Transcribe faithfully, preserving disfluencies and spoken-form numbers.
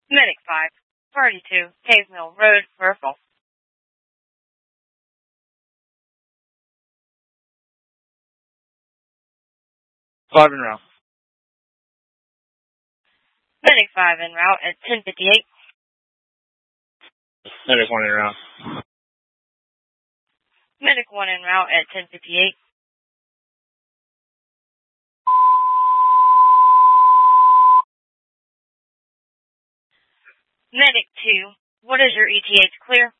Medic five, Party two, Cave Mill Road, Burful. Five en route. Medic five en route at ten fifty-eight. Medic one en route. Medic one en route at ten fifty-eight. Medic two, what is your E T H clear?